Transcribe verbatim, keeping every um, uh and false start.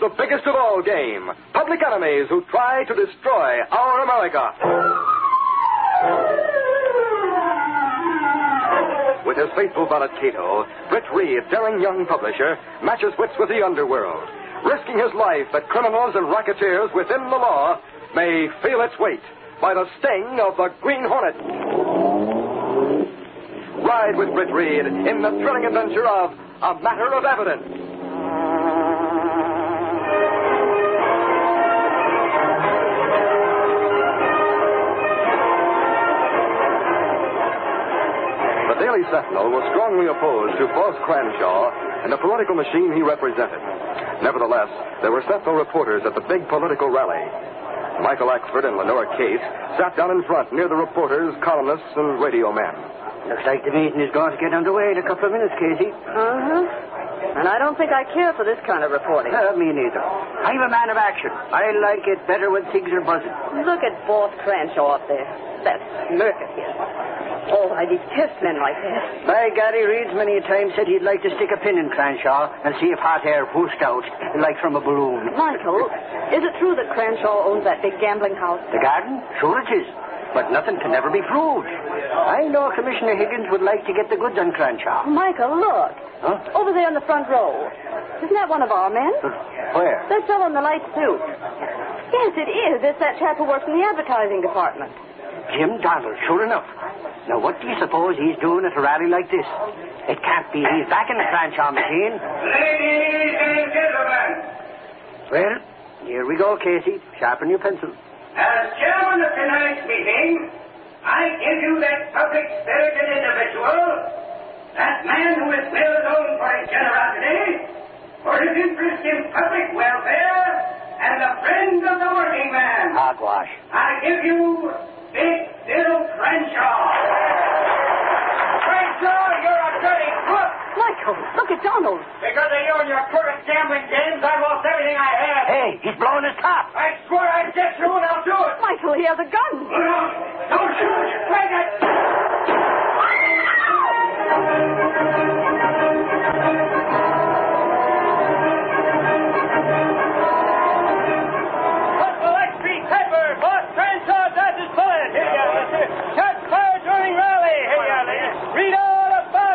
the biggest of all game, public enemies who try to destroy our America. With his faithful valet Cato, Britt Reed, daring young publisher, matches wits with the underworld, risking his life that criminals and racketeers within the law may feel its weight by the sting of the Green Hornet. Ride with Britt Reed in the thrilling adventure of A Matter of Evidence. The Daily Sentinel was strongly opposed to Boss Cranshaw and the political machine he represented. Nevertheless, there were Sentinel reporters at the big political rally. Michael Axford and Lenora Case sat down in front near the reporters, columnists, and radio men. Looks like the meeting is going to get underway in a couple of minutes, Casey. Uh-huh. And I don't think I care for this kind of reporting. Uh, me neither. I'm a man of action. I like it better when things are buzzing. Look at Boss Cranshaw up there. That smirk of his. Oh, I detest men like that. By Gary, Reed's many a time said he'd like to stick a pin in Cranshaw and see if hot air pushed out, like from a balloon. Michael, is it true that Cranshaw owns that big gambling house? The garden? Sure it is. But nothing can ever be proved. I know Commissioner Higgins would like to get the goods on Cranshaw. Michael, look. Huh? Over there in the front row. Isn't that one of our men? Where? That fellow in the light suit. Yes, it is. It's that chap who works in the advertising department. Jim Donald, sure enough. Now, what do you suppose he's doing at a rally like this? It can't be he's back in the Cranshaw machine. Ladies and gentlemen. Well, here we go, Casey. Sharpen your pencil. As chairman of tonight's meeting, I give you that public-spirited individual, that man who is well known for his generosity, for his interest in public welfare, and the friend of the working man. Hogwash. I give you Big Bill Cranshaw. Cranshaw, you're a dirty crook. Michael, look at Donald. Because of you and your crooked gambling games, I lost everything I had. Hey, he's blowing his top. I swear I'd get you and I'll do it. Michael, he has a gun. No, don't shoot. Take it.